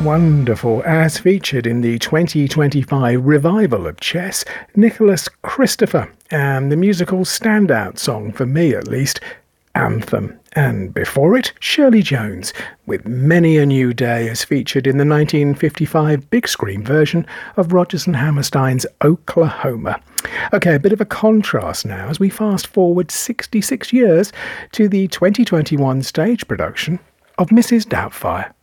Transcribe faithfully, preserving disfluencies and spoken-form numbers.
Wonderful, as featured in the twenty twenty-five revival of Chess, Nicholas Christopher, and the musical standout song, for me at least, Anthem. And before it, Shirley Jones, with Many a New Day, as featured in the nineteen fifty-five big screen version of Rodgers and Hammerstein's Oklahoma. Okay, a bit of a contrast now as we fast forward sixty-six years to the twenty twenty-one stage production of Missus Doubtfire.